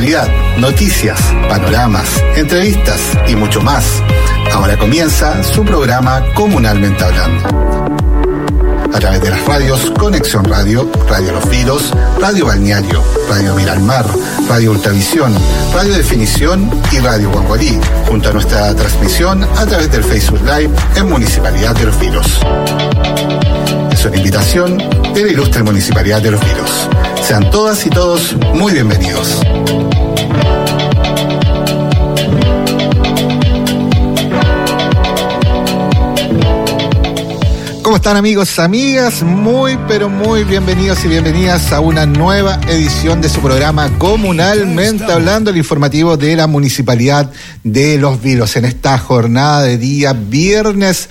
actualidad, noticias, panoramas, entrevistas y mucho más. Ahora comienza su programa Comunalmente Hablando. A través de las radios Conexión Radio, Radio Los Vilos, Radio Balneario, Radio Miralmar, Radio Ultravisión, Radio Definición y Radio Guangualí, junto a nuestra transmisión a través del Facebook Live en Municipalidad de Los Vilos. Es una invitación de la ilustre Municipalidad de Los Vilos. Sean todas y todos muy bienvenidos. ¿Cómo están, amigos, amigas? Muy, pero muy bienvenidos y bienvenidas a una nueva edición de su programa Comunalmente Hablando, el informativo de la Municipalidad de Los Vilos, en esta jornada de día viernes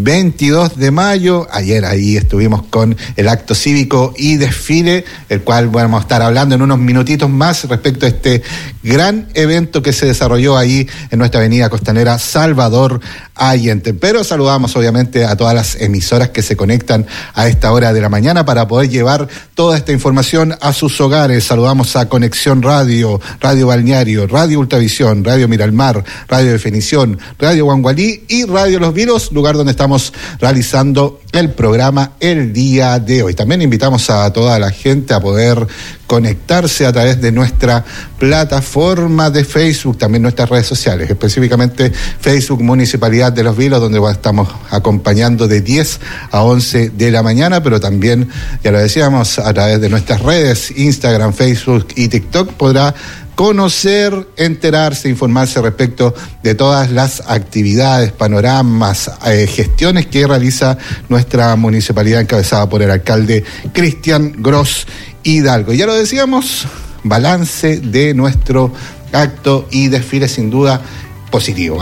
22 de mayo. Ayer ahí estuvimos con el acto cívico y desfile, el cual vamos a estar hablando en unos minutitos más respecto a este gran evento que se desarrolló ahí en nuestra avenida costanera Salvador Allende. Pero saludamos obviamente a todas las emisoras que se conectan a esta hora de la mañana para poder llevar toda esta información a sus hogares. Saludamos a Conexión Radio, Radio Balneario, Radio Ultravisión, Radio Miralmar, Radio Definición, Radio Guangualí y Radio Los Vilos, lugar donde estamos realizando el programa el día de hoy. También invitamos a toda la gente a poder conectarse a través de nuestra plataforma de Facebook, también nuestras redes sociales, específicamente Facebook Municipalidad de Los Vilos, donde estamos acompañando de 10 a 11 de la mañana, pero también, ya lo decíamos, a través de nuestras redes, Instagram, Facebook y TikTok, podrá conocer, enterarse, informarse respecto de todas las actividades, panoramas, gestiones que realiza nuestra municipalidad encabezada por el alcalde Cristian Gross Hidalgo. Ya lo decíamos, balance de nuestro acto y desfile sin duda positivo.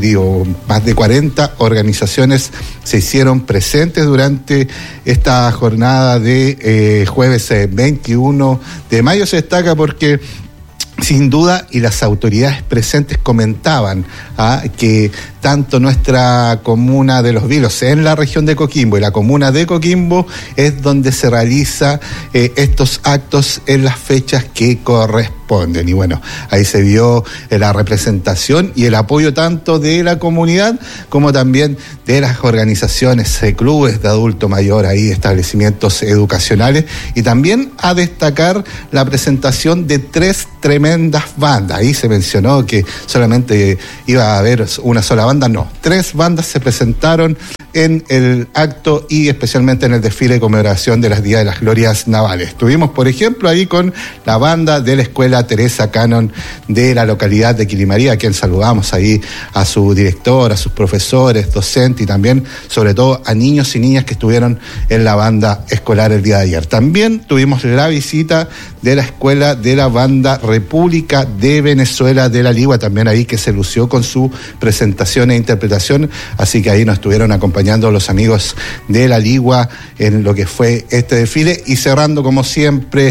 Más de 40 organizaciones se hicieron presentes durante esta jornada de jueves 21 de mayo. Se destaca porque sin duda, y las autoridades presentes comentaban que tanto nuestra comuna de Los Vilos en la región de Coquimbo y la comuna de Coquimbo es donde se realiza estos actos en las fechas que corresponden. Y bueno, ahí se vio la representación y el apoyo tanto de la comunidad como también de las organizaciones, clubes de adulto mayor, ahí establecimientos educacionales, y también a destacar la presentación de 3 tremendas bandas. Ahí se mencionó que solamente iba a haber una sola banda, no, 3 bandas se presentaron en el acto y especialmente en el desfile de conmemoración de las Días de las Glorias Navales. Estuvimos, por ejemplo, ahí con la banda de la Escuela Teresa Cannon de la localidad de Quilimaría, a quien saludamos ahí a su director, a sus profesores, docentes y también, sobre todo, a niños y niñas que estuvieron en la banda escolar el día de ayer. También tuvimos la visita de la Escuela de la Banda República de Venezuela de la Ligua, también ahí que se lució con su presentación e interpretación, así que ahí nos estuvieron acompañando los amigos de la Ligua en lo que fue este desfile, y cerrando como siempre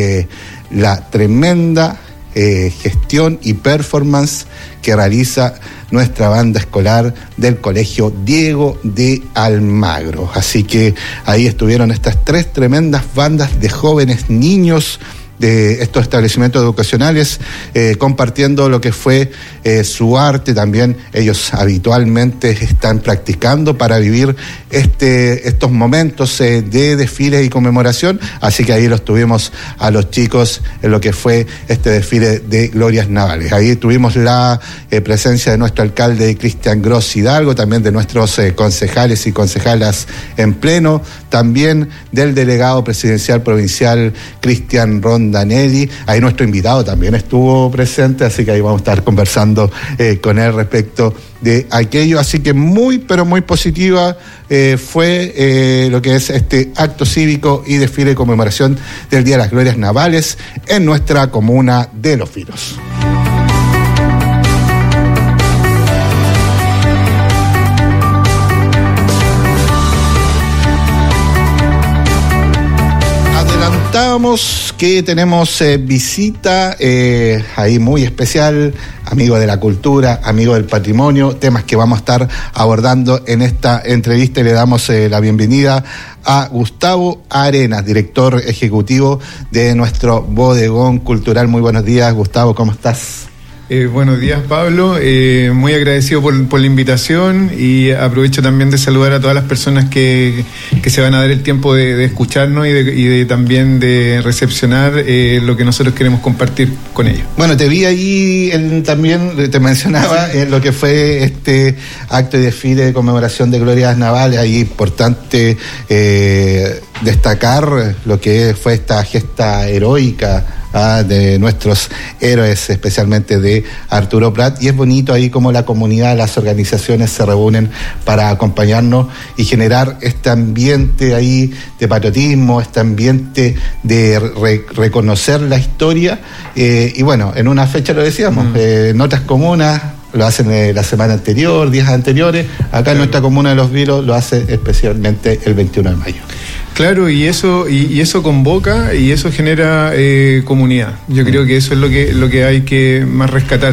la tremenda gestión y performance que realiza nuestra banda escolar del Colegio Diego de Almagro. Así que ahí estuvieron estas 3 tremendas bandas de jóvenes niños de estos establecimientos educacionales, compartiendo lo que fue su arte. También ellos habitualmente están practicando para vivir estos momentos de desfile y conmemoración, así que ahí los tuvimos a los chicos en lo que fue este desfile de Glorias Navales. Ahí tuvimos la presencia de nuestro alcalde Cristian Gross Hidalgo, también de nuestros concejales y concejalas en pleno, también del delegado presidencial provincial Cristian Rondanelli. Ahí nuestro invitado también estuvo presente, así que ahí vamos a estar conversando con él respecto de aquello. Así que muy, pero muy positiva fue lo que es este acto cívico y desfile de conmemoración del Día de las Glorias Navales en nuestra comuna de Los Vilos. Adelantábamos que tenemos visita ahí muy especial amigo de la cultura, amigo del patrimonio, temas que vamos a estar abordando en esta entrevista, y le damos la bienvenida a Gustavo Arenas, director ejecutivo de nuestro bodegón cultural. Muy buenos días, Gustavo, ¿cómo estás? Buenos días, Pablo, muy agradecido por la invitación, y aprovecho también de saludar a todas las personas que se van a dar el tiempo de escucharnos y también de recepcionar lo que nosotros queremos compartir con ellos. Bueno, te vi ahí, también te mencionaba en lo que fue este acto y desfile de conmemoración de glorias navales. Ahí importante destacar lo que fue esta gesta heroica de nuestros héroes, especialmente de Arturo Prat, y es bonito ahí como la comunidad, las organizaciones se reúnen para acompañarnos y generar este ambiente ahí de patriotismo, este ambiente de reconocer la historia, y bueno, en una fecha lo decíamos, en otras comunas lo hacen la semana anterior, días anteriores, acá en nuestra comuna de Los Vilos lo hace especialmente el 21 de mayo. Claro, y eso convoca y eso genera comunidad. Yo creo que eso es lo que hay que más rescatar.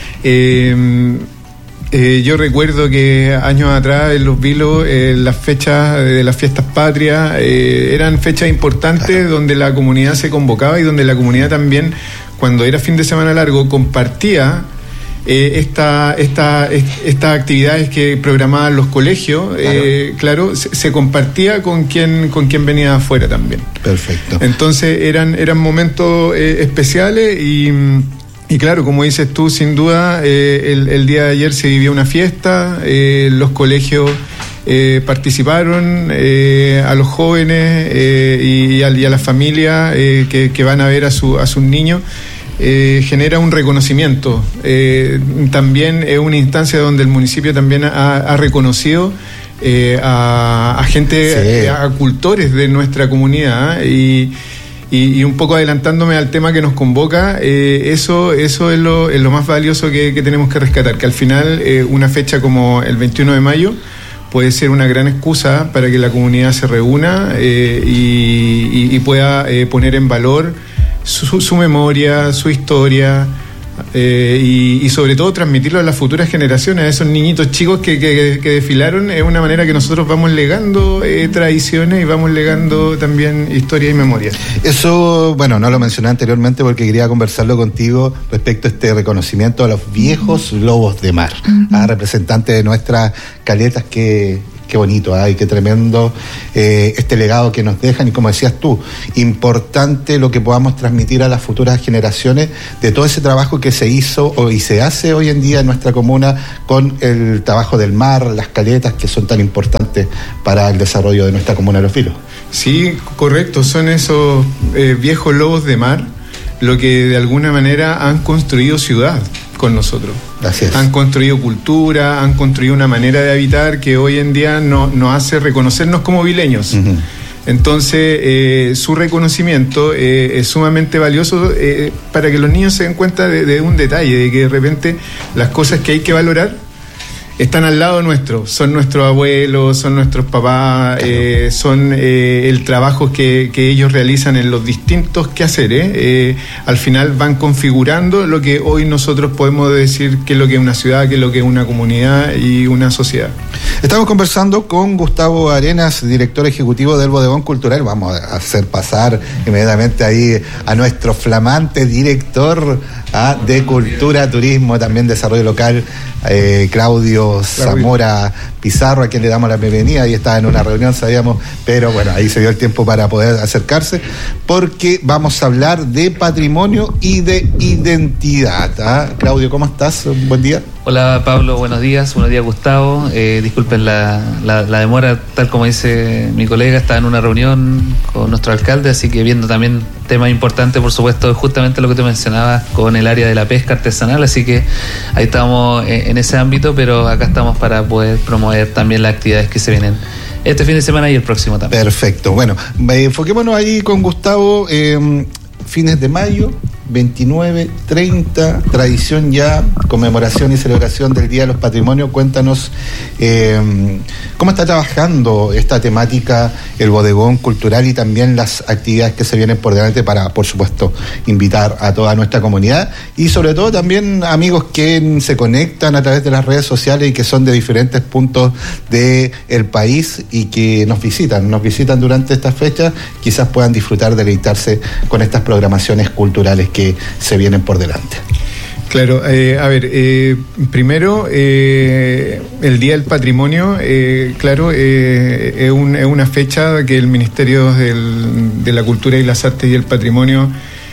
Yo recuerdo que años atrás en Los Vilos las fechas de las fiestas patrias eran fechas importantes donde la comunidad se convocaba y donde la comunidad también, cuando era fin de semana largo, compartía estas actividades que programaban los colegios, claro, se compartía con quien venía afuera también. Perfecto. Entonces eran momentos especiales y claro, como dices tú, sin duda, el día de ayer se vivió una fiesta, los colegios participaron, a los jóvenes y a las familias que van a ver a sus niños. Genera un reconocimiento. También es una instancia donde el municipio también ha reconocido a gente, sí, a cultores de nuestra comunidad, y un poco adelantándome al tema que nos convoca, eso es lo más valioso que tenemos que rescatar, que al final una fecha como el 21 de mayo puede ser una gran excusa para que la comunidad se reúna y pueda poner en valor su memoria, su historia, y sobre todo transmitirlo a las futuras generaciones, a esos niñitos chicos que desfilaron. Es una manera que nosotros vamos legando tradiciones y vamos legando también historia y memoria. Eso, bueno, no lo mencioné anteriormente porque quería conversarlo contigo respecto a este reconocimiento a los viejos lobos de mar, representantes de nuestras caletas. Qué bonito, y qué tremendo este legado que nos dejan, y como decías tú, importante lo que podamos transmitir a las futuras generaciones de todo ese trabajo que se hizo y se hace hoy en día en nuestra comuna con el trabajo del mar, las caletas, que son tan importantes para el desarrollo de nuestra comuna de Los Vilos. Sí, correcto, son esos viejos lobos de mar lo que de alguna manera han construido ciudad con nosotros. Han construido cultura, han construido una manera de habitar que hoy en día nos hace reconocernos como vileños. Entonces, su reconocimiento es sumamente valioso para que los niños se den cuenta de un detalle, de que de repente las cosas que hay que valorar están al lado nuestro, son nuestros abuelos, son nuestros papás, son el trabajo que ellos realizan en los distintos quehaceres. Al final van configurando lo que hoy nosotros podemos decir que es lo que es una ciudad, que es lo que es una comunidad y una sociedad. Estamos conversando con Gustavo Arenas, director ejecutivo del Bodegón Cultural. Vamos a hacer pasar inmediatamente ahí a nuestro flamante director de Cultura, Turismo, también Desarrollo Local, Claudio Zamora Pizarro, a quien le damos la bienvenida. Ahí estaba en una reunión, sabíamos, pero bueno, ahí se dio el tiempo para poder acercarse, porque vamos a hablar de patrimonio y de identidad. Claudio, ¿cómo estás? Buen día. Hola Pablo, buenos días Gustavo, disculpen la demora, tal como dice mi colega, estaba en una reunión con nuestro alcalde, así que viendo también temas importantes, por supuesto, justamente lo que te mencionabas con el área de la pesca artesanal, así que ahí estamos en ese ámbito, pero acá estamos para poder promover también las actividades que se vienen este fin de semana y el próximo también. Perfecto, bueno, enfoquémonos ahí con Gustavo, fines de mayo, 29:30, tradición ya, conmemoración y celebración del Día de los Patrimonios. Cuéntanos cómo está trabajando esta temática, el bodegón cultural y también las actividades que se vienen por delante para, por supuesto, invitar a toda nuestra comunidad y sobre todo también amigos que se conectan a través de las redes sociales y que son de diferentes puntos del país y que nos visitan durante estas fechas, quizás puedan disfrutar, deleitarse con estas programaciones culturales que se vienen por delante. Claro, primero, el Día del Patrimonio, claro, es una fecha que el Ministerio de la Cultura y las Artes y el Patrimonio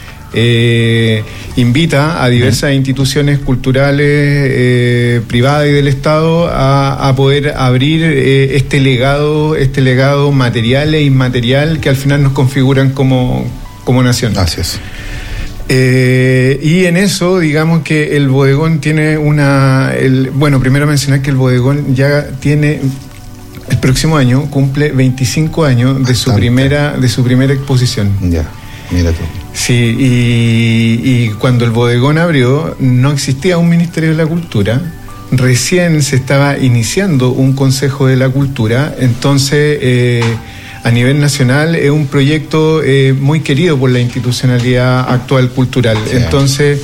invita a diversas instituciones culturales privadas y del Estado a poder abrir este legado material e inmaterial que al final nos configuran como nación. Así es. Y en eso, digamos que el bodegón tiene primero mencionar que el bodegón ya tiene, el próximo año cumple 25 años de su primera exposición. Ya, mira tú. Sí, y cuando el bodegón abrió no existía un Ministerio de la Cultura, recién se estaba iniciando un Consejo de la Cultura, entonces a nivel nacional es un proyecto muy querido por la institucionalidad actual cultural. Sí. Entonces,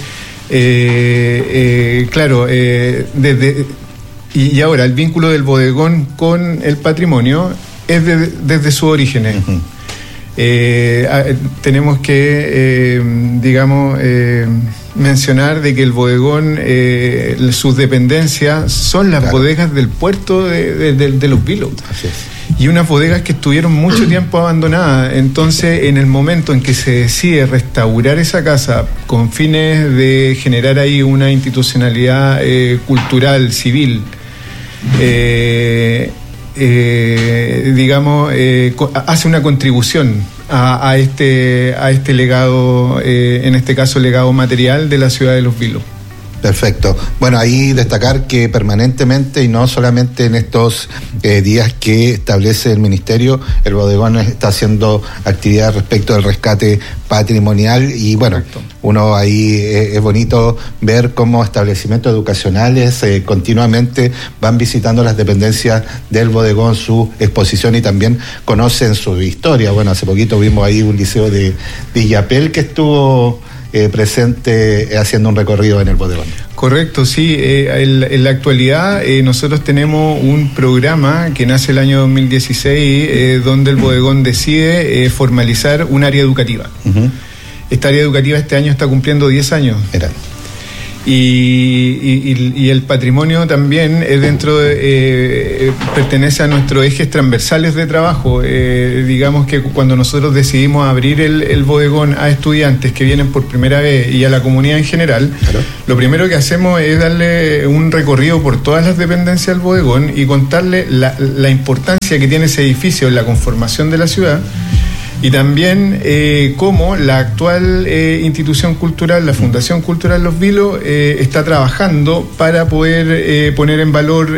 claro, y ahora el vínculo del bodegón con el patrimonio es desde sus orígenes. Uh-huh. Tenemos que, mencionar de que el bodegón, sus dependencias son las bodegas del puerto de Los Vilos. Así es. Y unas bodegas que estuvieron mucho tiempo abandonadas. Entonces, en el momento en que se decide restaurar esa casa con fines de generar ahí una institucionalidad cultural, civil, hace una contribución a este legado, en este caso legado material de la ciudad de Los Vilos. Perfecto. Bueno, ahí destacar que permanentemente y no solamente en estos días que establece el Ministerio, el bodegón está haciendo actividad respecto del rescate patrimonial y bueno, correcto. Uno ahí es bonito ver cómo establecimientos educacionales continuamente van visitando las dependencias del bodegón, su exposición y también conocen su historia. Bueno, hace poquito vimos ahí un liceo de Illapel que estuvo presente haciendo un recorrido en el bodegón. Correcto, sí. En la actualidad nosotros tenemos un programa que nace el año 2016 donde el bodegón decide formalizar un área educativa. Uh-huh. Esta área educativa este año está cumpliendo 10 años. Era. Y el patrimonio también es pertenece a nuestros ejes transversales de trabajo. Digamos que cuando nosotros decidimos abrir el bodegón a estudiantes que vienen por primera vez y a la comunidad en general, claro. Lo primero que hacemos es darle un recorrido por todas las dependencias del bodegón y contarle la importancia que tiene ese edificio en la conformación de la ciudad. Y también cómo la actual institución cultural, la Fundación Cultural Los Vilos, está trabajando para poder poner en valor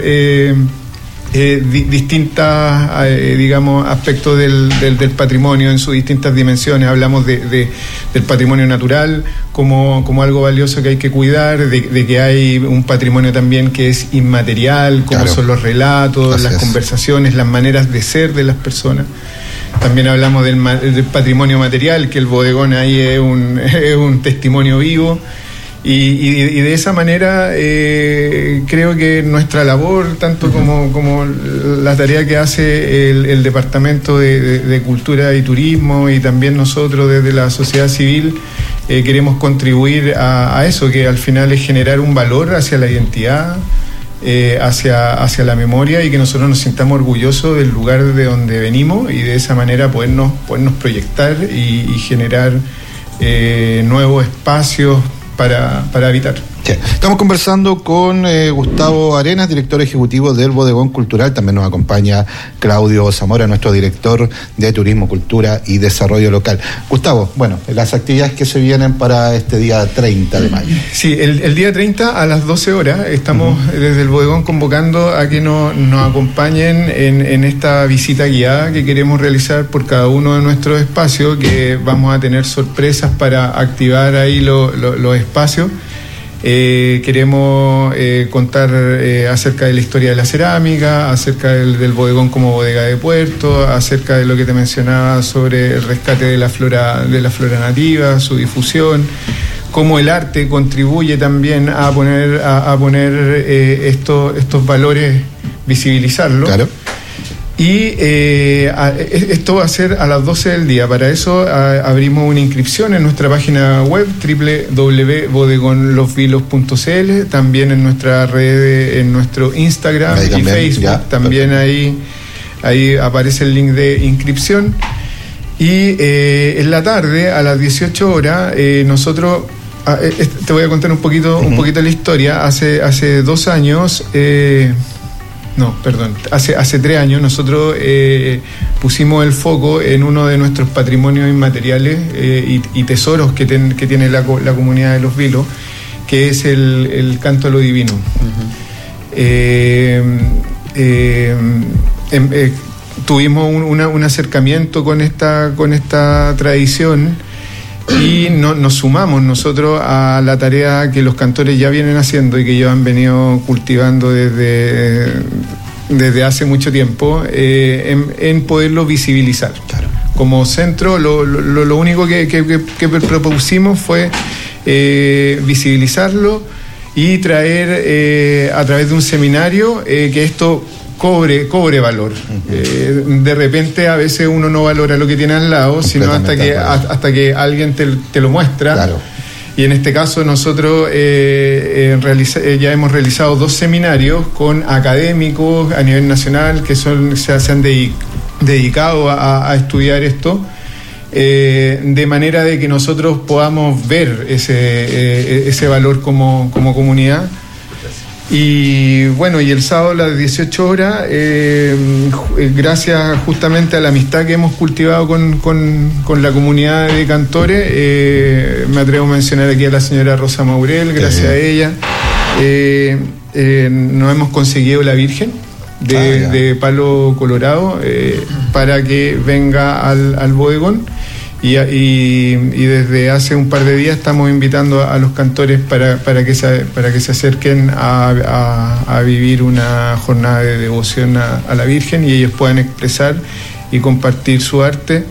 distintas, aspectos del patrimonio en sus distintas dimensiones. Hablamos del patrimonio natural como algo valioso que hay que cuidar, de que hay un patrimonio también que es inmaterial, como claro. Son los relatos, las conversaciones, las maneras de ser de las personas. También hablamos del patrimonio material, que el bodegón ahí es un testimonio vivo. Y de esa manera creo que nuestra labor, tanto como la tarea que hace el Departamento de Cultura y Turismo y también nosotros desde la sociedad civil, queremos contribuir a eso, que al final es generar un valor hacia la identidad, hacia la memoria y que nosotros nos sintamos orgullosos del lugar de donde venimos y de esa manera podernos proyectar y generar nuevos espacios para habitar. Sí. Estamos conversando con Gustavo Arenas, director ejecutivo del Bodegón Cultural. También nos acompaña Claudio Zamora, nuestro director de Turismo, Cultura y Desarrollo Local. Gustavo, bueno, las actividades que se vienen para este día 30 de mayo. Sí, el día 30 a las 12 horas estamos desde el Bodegón convocando a que nos acompañen en esta visita guiada que queremos realizar por cada uno de nuestros espacios, que vamos a tener sorpresas para activar ahí los espacios. Queremos contar acerca de la historia de la cerámica, acerca del bodegón como bodega de puerto, acerca de lo que te mencionaba sobre el rescate de la flora nativa, su difusión, cómo el arte contribuye también a poner estos valores, visibilizarlos. Claro. Y esto va a ser a las 12 del día. Para eso abrimos una inscripción en nuestra página web www.bodegonlosvilos.cl, también en nuestra red, en nuestro Instagram y Facebook, también ahí aparece el link de inscripción. Y en la tarde, a las 18 horas, nosotros, te voy a contar un poquito la historia. Hace 2 años... hace 3 años nosotros pusimos el foco en uno de nuestros patrimonios inmateriales y tesoros que tiene la comunidad de Los Vilos, que es el canto a lo divino. Tuvimos un acercamiento con esta tradición y nos sumamos nosotros a la tarea que los cantores ya vienen haciendo y que ellos han venido cultivando desde hace mucho tiempo, en poderlo visibilizar. Claro. Como centro, lo único que propusimos fue visibilizarlo y traer a través de un seminario que esto cobre valor. De repente a veces uno no valora lo que tiene al lado, sino hasta que alguien te lo muestra. Claro. Y en este caso nosotros ya hemos realizado 2 seminarios con académicos a nivel nacional que se han dedicado a estudiar esto, de manera de que nosotros podamos ver ese valor como comunidad. Y bueno, y el sábado a las 18 horas, gracias justamente a la amistad que hemos cultivado con la comunidad de cantores, me atrevo a mencionar aquí a la señora Rosa Maurel, gracias a ella, nos hemos conseguido la Virgen de Palo Colorado para que venga al bodegón. Y desde hace un par de días estamos invitando a los cantores para que se acerquen a vivir una jornada de devoción a la Virgen y ellos puedan expresar y compartir su arte,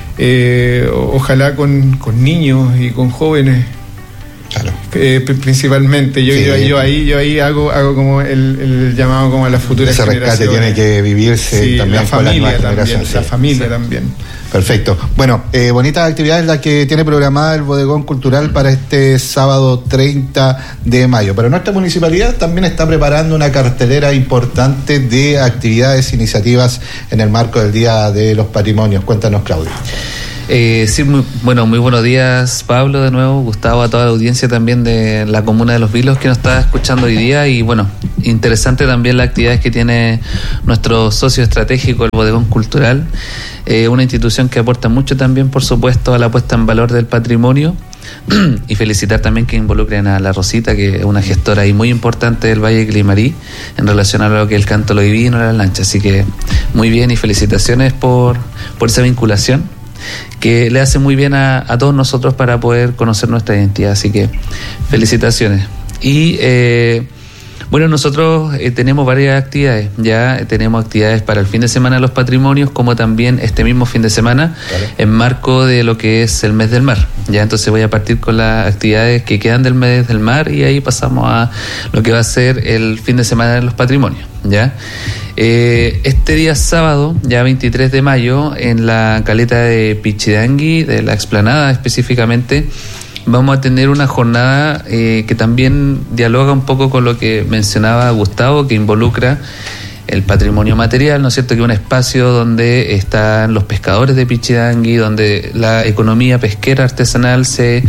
ojalá con niños y con jóvenes. Claro. Principalmente yo ahí hago como el llamado como a las futuras generaciones. Ese rescate tiene que vivirse también la familia también. Perfecto. Bueno, bonitas actividades las que tiene programada el Bodegón Cultural para este sábado 30 de mayo. Pero nuestra municipalidad también está preparando una cartelera importante de actividades, iniciativas en el marco del Día de los Patrimonios. Cuéntanos, Claudio. Sí, muy buenos días, Pablo, de nuevo, Gustavo, a toda la audiencia también de la comuna de Los Vilos que nos está escuchando hoy día. Y bueno, interesante también las actividades que tiene nuestro socio estratégico, el Bodegón Cultural, una institución que aporta mucho también, por supuesto, a la puesta en valor del patrimonio. Y felicitar también que involucren a la Rosita, que es una gestora ahí muy importante del Valle de Climarí en relación a lo que es el canto a lo divino, a la lancha. Así que muy bien y felicitaciones por esa vinculación que le hace muy bien a todos nosotros para poder conocer nuestra identidad. Así que felicitaciones. Y bueno, nosotros tenemos varias actividades. Ya tenemos actividades para el fin de semana de los patrimonios, como también este mismo fin de semana, claro, en marco de lo que es el mes del mar. Ya, entonces voy a partir con las actividades que quedan del mes del mar y ahí pasamos a lo que va a ser el fin de semana de los patrimonios. Ya, este día sábado, ya 23 de mayo, en la caleta de Pichidangui, de la explanada específicamente, vamos a tener una jornada que también dialoga un poco con lo que mencionaba Gustavo, que involucra el patrimonio material, ¿no es cierto?, que es un espacio donde están los pescadores de Pichidangui, donde la economía pesquera artesanal se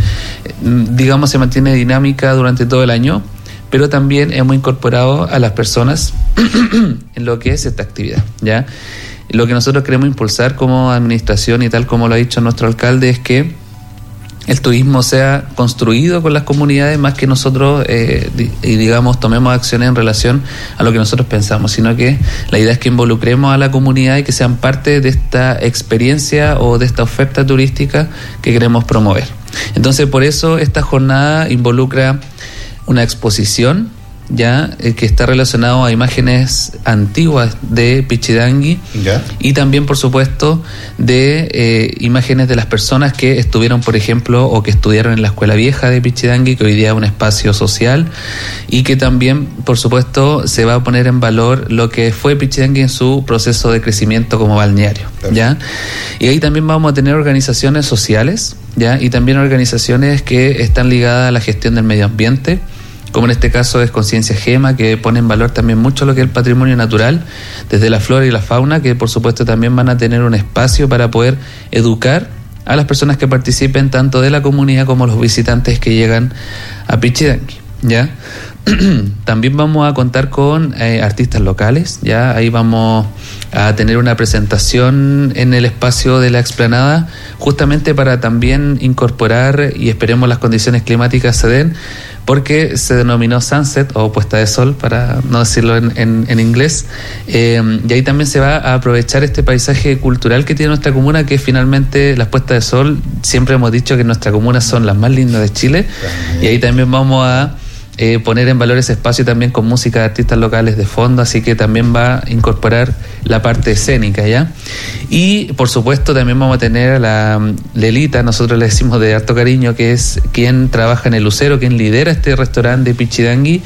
mantiene dinámica durante todo el año, pero también hemos incorporado a las personas en lo que es esta actividad, ¿ya? Lo que nosotros queremos impulsar como administración, y tal como lo ha dicho nuestro alcalde, es que el turismo sea construido con las comunidades, más que nosotros tomemos acciones en relación a lo que nosotros pensamos, sino que la idea es que involucremos a la comunidad y que sean parte de esta experiencia o de esta oferta turística que queremos promover. Entonces, por eso esta jornada involucra una exposición que está relacionado a imágenes antiguas de Pichidangui, y también, por supuesto, de imágenes de las personas que estuvieron, por ejemplo, o que estudiaron en la Escuela Vieja de Pichidangui, que hoy día es un espacio social, y que también, por supuesto, se va a poner en valor lo que fue Pichidangui en su proceso de crecimiento como balneario, ¿ya? Y ahí también vamos a tener organizaciones sociales, ¿ya? Y también organizaciones que están ligadas a la gestión del medio ambiente, como en este caso es Conciencia Gema, que pone en valor también mucho lo que es el patrimonio natural, desde la flora y la fauna, que por supuesto también van a tener un espacio para poder educar a las personas que participen, tanto de la comunidad como los visitantes que llegan a Pichidangui, ¿ya? También vamos a contar con artistas locales, ¿ya? Ahí vamos a tener una presentación en el espacio de la explanada, justamente para también incorporar, y esperemos las condiciones climáticas se den, porque se denominó Sunset o puesta de sol, para no decirlo en inglés, y ahí también se va a aprovechar este paisaje cultural que tiene nuestra comuna, que finalmente las puestas de sol, siempre hemos dicho que nuestra comuna son las más lindas de Chile, y ahí también vamos a poner en valor ese espacio también con música de artistas locales de fondo, así que también va a incorporar la parte escénica, ¿ya? Y por supuesto también vamos a tener a la Lelita, nosotros le decimos de harto cariño, que es quien trabaja en el Lucero, quien lidera este restaurante de Pichidangui,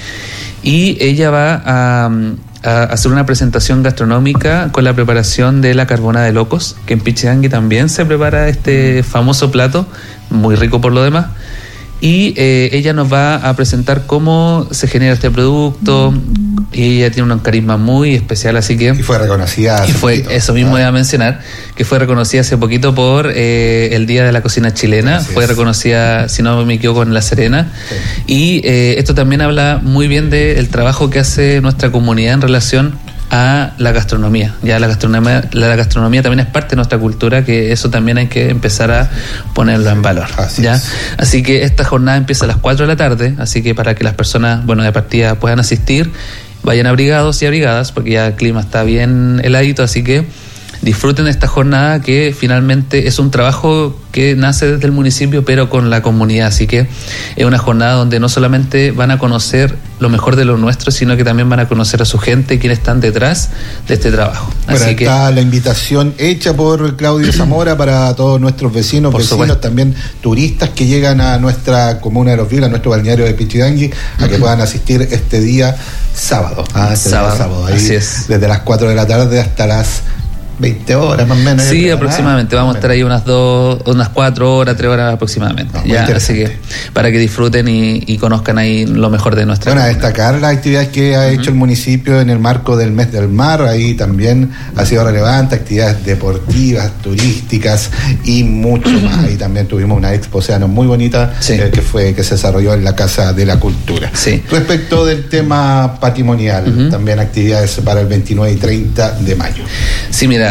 y ella va a hacer una presentación gastronómica con la preparación de la carbonada de locos, que en Pichidangui también se prepara este famoso plato, muy rico por lo demás. Y ella nos va a presentar cómo se genera este producto, y ella tiene un carisma muy especial, así que... Y fue reconocida hace poquito. Eso mismo iba a mencionar, que fue reconocida hace poquito por el Día de la Cocina Chilena, fue reconocida, si no me equivoco, en La Serena, y esto también habla muy bien del trabajo que hace nuestra comunidad en relación a la gastronomía. Ya la gastronomía también es parte de nuestra cultura, que eso también hay que empezar a ponerlo en valor. Así que esta jornada empieza a las 4 de la tarde, así que para que las personas, de partida puedan asistir, vayan abrigados y abrigadas, porque ya el clima está bien heladito, así que disfruten de esta jornada, que finalmente es un trabajo que nace desde el municipio, pero con la comunidad, así que es una jornada donde no solamente van a conocer lo mejor de lo nuestro, sino que también van a conocer a su gente, quienes están detrás de este trabajo. Bueno, así está la invitación hecha por Claudio Zamora para todos nuestros vecinos, también turistas que llegan a nuestra comuna de Los Vilos, a nuestro balneario de Pichidangui, a que puedan asistir este día sábado. Sábado. Ahí, así es. Desde las 4 de la tarde hasta las 20 horas más o menos. Sí, aproximadamente. Vamos a estar ahí unas 4 horas, 3 horas aproximadamente. Así que para que disfruten y conozcan ahí lo mejor de nuestra comuna. A destacar las actividades que ha hecho el municipio en el marco del mes del mar. Ahí también ha sido relevante, actividades deportivas, turísticas y mucho más. Ahí también tuvimos una expo océano muy bonita, que se desarrolló en la Casa de la Cultura. Respecto del tema patrimonial, también actividades para el 29 y 30 de mayo. Sí, mira,